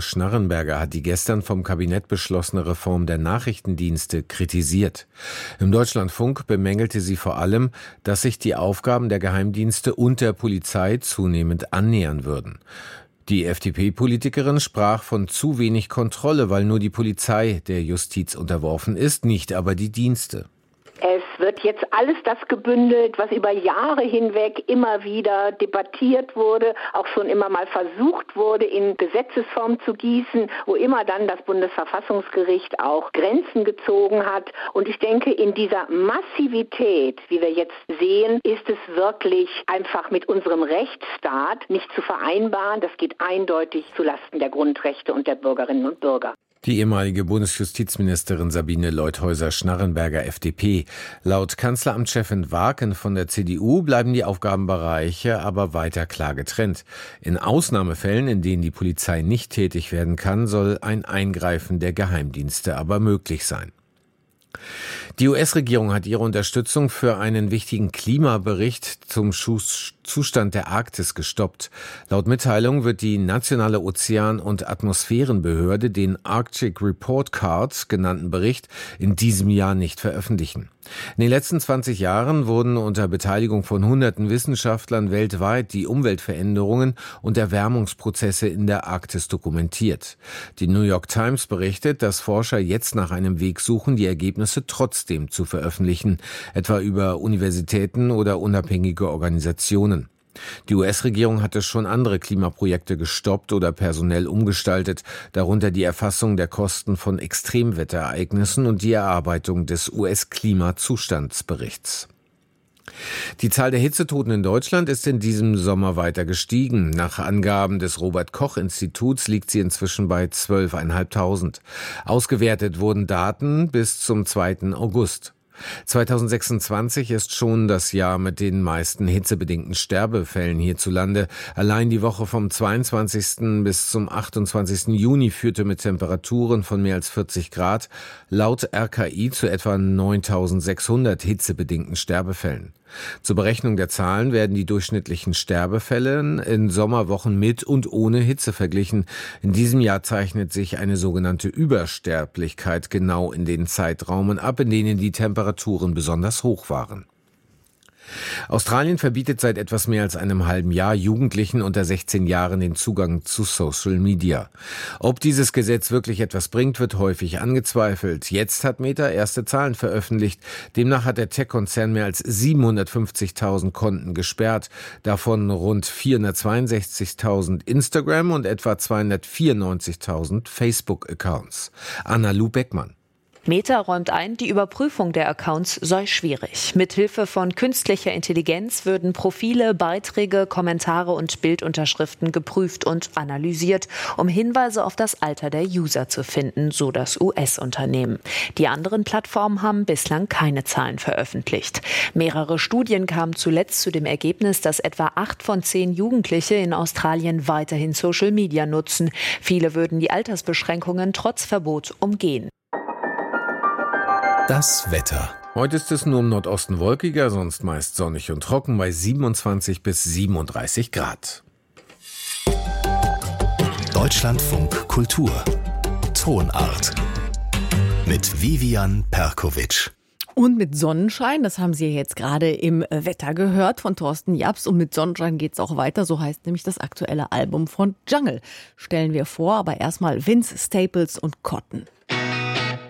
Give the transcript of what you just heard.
Schnarrenberger hat die gestern vom Kabinett beschlossene Reform der Nachrichtendienste kritisiert. Im Deutschlandfunk bemängelte sie vor allem, dass sich die Aufgaben der Geheimdienste und der Polizei zunehmend annähern würden. Die FDP-Politikerin sprach von zu wenig Kontrolle, weil nur die Polizei der Justiz unterworfen ist, nicht aber die Dienste. Es wird jetzt alles das gebündelt, was über Jahre hinweg immer wieder debattiert wurde, auch schon immer mal versucht wurde, in Gesetzesform zu gießen, wo immer dann das Bundesverfassungsgericht auch Grenzen gezogen hat. Und ich denke, in dieser Massivität, wie wir jetzt sehen, ist es wirklich einfach mit unserem Rechtsstaat nicht zu vereinbaren. Das geht eindeutig zulasten der Grundrechte und der Bürgerinnen und Bürger. Die ehemalige Bundesjustizministerin Sabine Leutheusser-Schnarrenberger, FDP. Laut Kanzleramtschefin Waaken von der CDU bleiben die Aufgabenbereiche aber weiter klar getrennt. In Ausnahmefällen, in denen die Polizei nicht tätig werden kann, soll ein Eingreifen der Geheimdienste aber möglich sein. Die US-Regierung hat ihre Unterstützung für einen wichtigen Klimabericht zum Zustand der Arktis gestoppt. Laut Mitteilung wird die nationale Ozean- und Atmosphärenbehörde den Arctic Report Card genannten Bericht in diesem Jahr nicht veröffentlichen. In den letzten 20 Jahren wurden unter Beteiligung von hunderten Wissenschaftlern weltweit die Umweltveränderungen und Erwärmungsprozesse in der Arktis dokumentiert. Die New York Times berichtet, dass Forscher jetzt nach einem Weg suchen, die Ergebnisse trotzdem zu veröffentlichen, etwa über Universitäten oder unabhängige Organisationen. Die US-Regierung hatte schon andere Klimaprojekte gestoppt oder personell umgestaltet, darunter die Erfassung der Kosten von Extremwetterereignissen und die Erarbeitung des US-Klimazustandsberichts. Die Zahl der Hitzetoten in Deutschland ist in diesem Sommer weiter gestiegen. Nach Angaben des Robert-Koch-Instituts liegt sie inzwischen bei 12.500. Ausgewertet wurden Daten bis zum 2. August. 2026 ist schon das Jahr mit den meisten hitzebedingten Sterbefällen hierzulande. Allein die Woche vom 22. bis zum 28. Juni führte mit Temperaturen von mehr als 40 Grad laut RKI zu etwa 9.600 hitzebedingten Sterbefällen. Zur Berechnung der Zahlen werden die durchschnittlichen Sterbefälle in Sommerwochen mit und ohne Hitze verglichen. In diesem Jahr zeichnet sich eine sogenannte Übersterblichkeit genau in den Zeitraumen ab, in denen die Temperaturen besonders hoch waren. Australien verbietet seit etwas mehr als einem halben Jahr Jugendlichen unter 16 Jahren den Zugang zu Social Media. Ob dieses Gesetz wirklich etwas bringt, wird häufig angezweifelt. Jetzt hat Meta erste Zahlen veröffentlicht. Demnach hat der Tech-Konzern mehr als 750.000 Konten gesperrt, davon rund 462.000 Instagram und etwa 294.000 Facebook-Accounts. Anna-Lu Beckmann. Meta räumt ein, die Überprüfung der Accounts sei schwierig. Mithilfe von künstlicher Intelligenz würden Profile, Beiträge, Kommentare und Bildunterschriften geprüft und analysiert, um Hinweise auf das Alter der User zu finden, so das US-Unternehmen. Die anderen Plattformen haben bislang keine Zahlen veröffentlicht. Mehrere Studien kamen zuletzt zu dem Ergebnis, dass etwa 8 von 10 Jugendliche in Australien weiterhin Social Media nutzen. Viele würden die Altersbeschränkungen trotz Verbot umgehen. Das Wetter. Heute ist es nur im Nordosten wolkiger, sonst meist sonnig und trocken bei 27 bis 37 Grad. Deutschlandfunk Kultur. Tonart. Mit Vivian Perkovic. Und mit Sonnenschein, das haben Sie jetzt gerade im Wetter gehört von Thorsten Japs. Und mit Sonnenschein geht's auch weiter, so heißt nämlich das aktuelle Album von Jungle. Stellen wir vor, aber erstmal Vince Staples und Cotton.